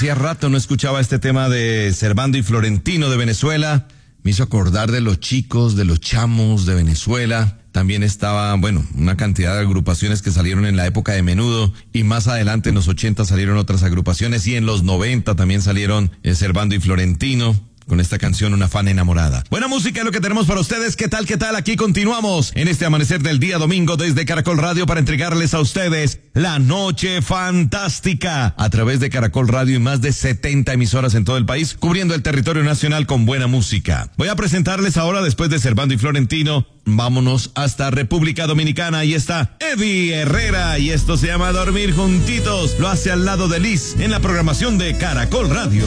Hacía rato no escuchaba este tema de Servando y Florentino de Venezuela. Me hizo acordar de los chicos, de los chamos de Venezuela. También estaba, una cantidad de agrupaciones que salieron en la época de Menudo, y más adelante en los 80 salieron otras agrupaciones, y en los 90 también salieron Servando y Florentino. Con esta canción, Una fan enamorada. Buena música es lo que tenemos para ustedes. ¿Qué tal? Aquí continuamos en este amanecer del día domingo desde Caracol Radio para entregarles a ustedes la noche fantástica a través de Caracol Radio y más de 70 emisoras en todo el país, cubriendo el territorio nacional con buena música. Voy a presentarles ahora, después de Servando y Florentino, vámonos hasta República Dominicana. Ahí está Eddie Herrera y esto se llama Dormir Juntitos. Lo hace al lado de Liz en la programación de Caracol Radio.